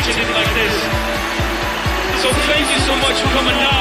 watching it like this. So thank you so much for coming down.